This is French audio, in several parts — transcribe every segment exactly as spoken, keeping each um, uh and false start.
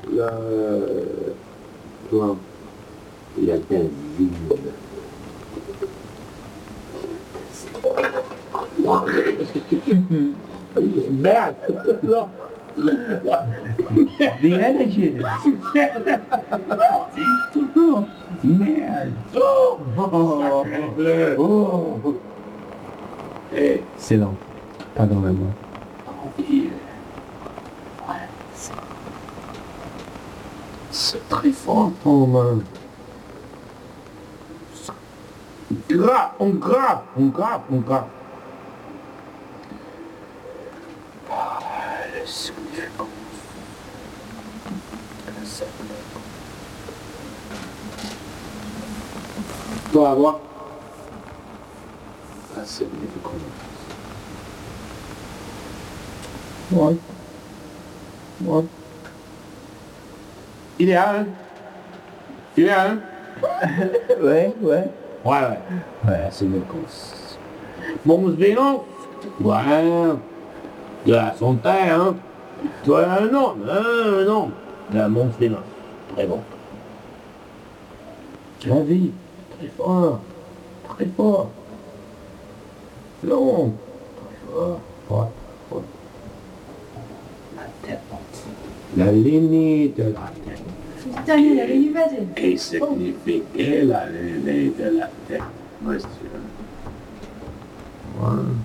Le plan, il y a des vignes. Merde! Non! The energy. Merde. Oh! Oh. Oh. Eh, C'est lent. Pas dans la main. tranquille. Ouais, c'est... C'est très fort ton main. Grave, on grave, on grave, on grave. Le souffle commence. Le souffle. Toi, à voir. La souffle commence. Ouais. Ouais. Il est un. Il est un. Ouais, ouais. Ouais, ouais. Ouais, c'est une cause. Mon Vénus. Ouais. De la santé, hein. Toi, un homme, un homme. De la Mons Vénus. Très bon. La vie. Très fort. Très fort. Long. Très fort. Ouais. Ouais. La tête. La lignée de la tête. Termine, la ligne Che significa la lignée de la tête, monsieur? Ouais.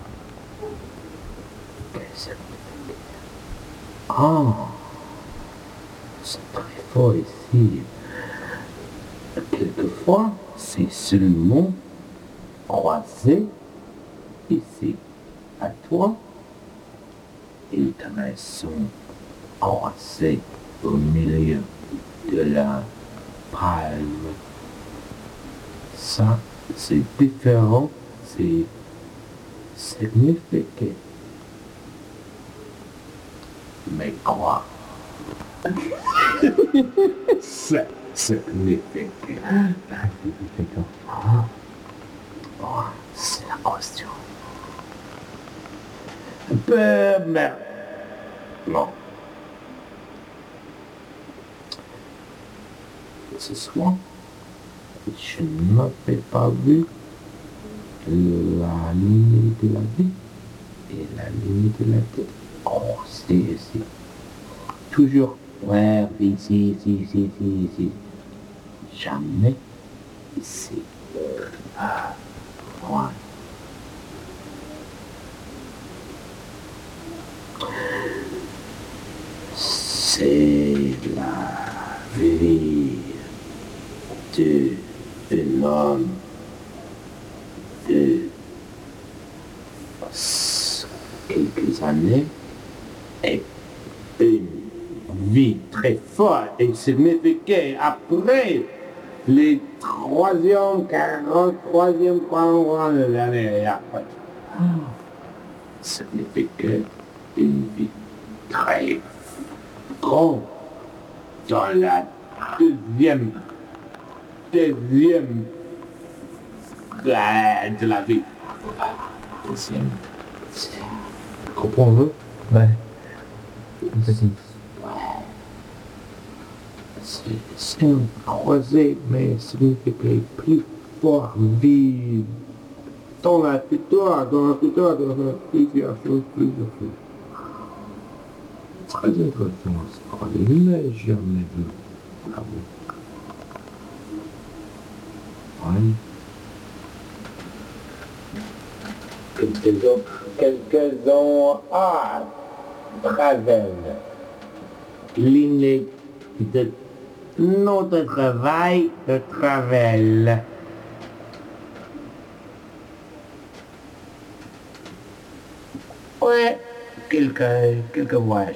Qu'est-ce que Ah, c'est très fort ici. Quelquefois, c'est seulement croisé ici. À toi, intéressant, croisé au milieu de la palme. Ça, c'est différent, c'est signifié. Mais quoi? C'est signifié. Ah. Oh, c'est la question. Un peu, mais... Non. Ce soir, je n'avais pas vu la ligne de la vie et la ligne de la tête. Oh, c'est ici. Toujours. Ouais, ici, ici, ici, ici, ici. Jamais ici. Ah, ouais. C'est la vie de un homme de quelques années et une vie très forte et signifiée après les troisième, quarante-troisième, quarante de l'année et après. Signifiait une vie très grande dans la deuxième deuxième euh, de la vie. Deuxième. Comprends-vous? Ouais. Petit. C'est un croisé, mais signifié plus fort, vivre dans la future, dans la future, dans la plusieurs choses, plusieurs choses. Très intéressant, ce croisé, je n'ai jamais vu. Bravo. Ouais. Quelques ont, quelques ont, ah, travel. L'inné de notre travail de travail. Ouais, quelques, quelques voyages.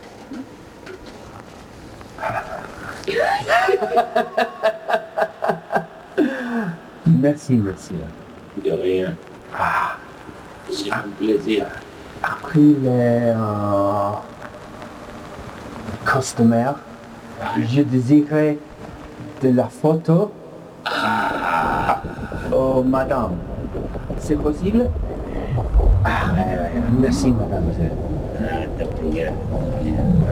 Merci, merci. De rien. Ah, c'est un plaisir. Après les euh, customers, je désirais de la photo oh madame. C'est possible? Ah, ouais, ouais. Merci madame. Ah, de rien.